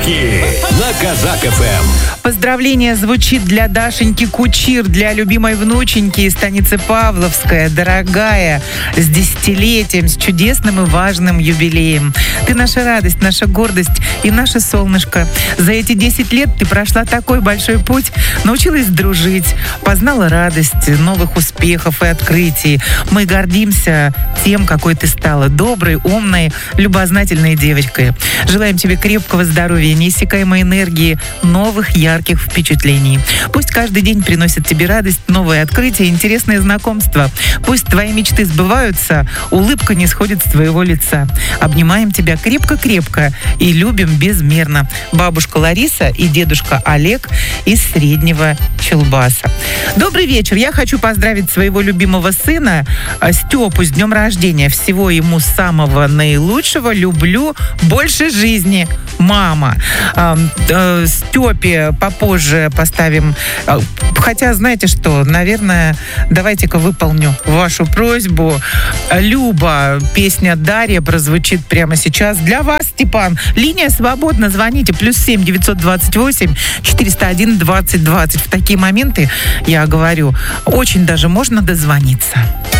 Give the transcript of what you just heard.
Подарки на Казак ФМ. Поздравление звучит для Дашеньки Кучир, для любимой внученьки из станицы Павловская. Дорогая, с десятилетием, с чудесным и важным юбилеем. Ты наша радость, наша гордость и наше солнышко. За эти 10 лет ты прошла такой большой путь, научилась дружить, познала радость новых успехов и открытий. Мы гордимся тем, какой ты стала. Доброй, умной, любознательной девочкой. Желаем тебе крепкого здоровья, неиссякаемой энергии, новых ярких впечатлений. Пусть каждый день приносит тебе радость, новые открытия, интересные знакомства. Пусть твои мечты сбываются, улыбка не сходит с твоего лица. Обнимаем тебя крепко-крепко и любим безмерно. Бабушка Лариса и дедушка Олег из Среднего Челбаса. Добрый вечер. Я хочу поздравить своего любимого сына Степу с днем рождения. Всего ему самого наилучшего. Люблю больше жизни. Мама. Степе попозже поставим. Хотя, знаете что, наверное, давайте-ка выполню вашу просьбу. Люба, песня Дарья прозвучит прямо сейчас. Для вас, Степан. Линия свободна. Звоните. +7 928 401 20 20. В такие моменты, я говорю, очень даже можно дозвониться.